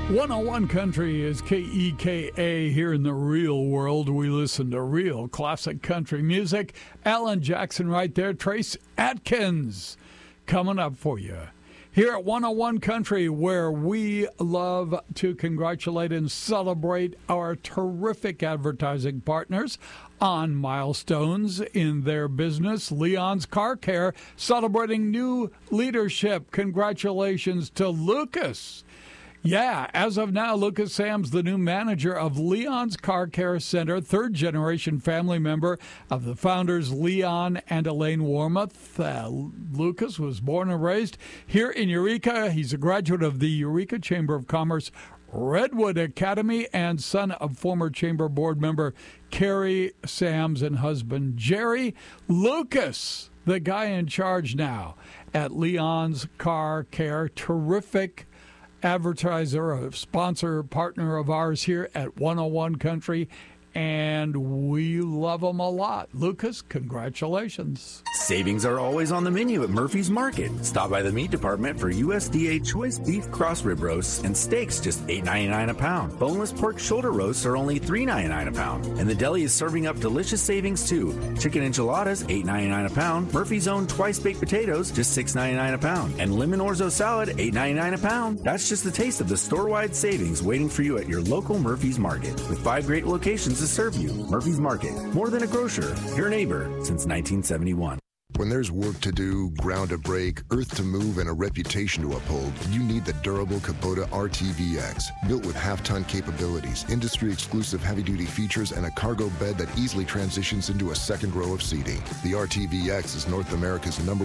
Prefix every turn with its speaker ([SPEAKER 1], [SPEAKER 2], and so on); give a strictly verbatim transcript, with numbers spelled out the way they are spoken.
[SPEAKER 1] one oh one Country is K E K A. Here in the real world, we listen to real classic country music. Alan Jackson right there. Trace Atkins coming up for you. Here at one oh one Country, where we love to congratulate and celebrate our terrific advertising partners on milestones in their business. Leon's Car Care celebrating new leadership. Congratulations to Lucas. Yeah, as of now, Lucas Sam's the new manager of Leon's Car Care Center, third-generation family member of the founders Leon and Elaine Warmoth. Uh, Lucas was born and raised here in Eureka. He's a graduate of the Eureka Chamber of Commerce Redwood Academy and son of former Chamber Board member Carrie Sams and husband Jerry. Lucas, the guy in charge now at Leon's Car Care, terrific advertiser, a sponsor, partner of ours here at one oh one Country, and we love them a lot. Lucas, congratulations.
[SPEAKER 2] Savings are always on the menu at Murphy's Market. Stop by the meat department for U S D A choice beef cross rib roasts and steaks, just eight ninety-nine a pound. Boneless pork shoulder roasts are only three ninety-nine a pound. And the deli is serving up delicious savings too. Chicken enchiladas, eight ninety-nine a pound. Murphy's own twice baked potatoes, just six ninety-nine a pound. And lemon orzo salad, eight ninety-nine a pound. That's just the taste of the store-wide savings waiting for you at your local Murphy's Market, with five great locations to serve you. Murphy's Market, more than a grocer, your neighbor since nineteen seventy-one.
[SPEAKER 3] When there's work to do, ground to break, earth to move, and a reputation to uphold, you need the durable Kubota R T V X. Built with half-ton capabilities, industry-exclusive heavy-duty features, and a cargo bed that easily transitions into a second row of seating. The R T V X is North America's number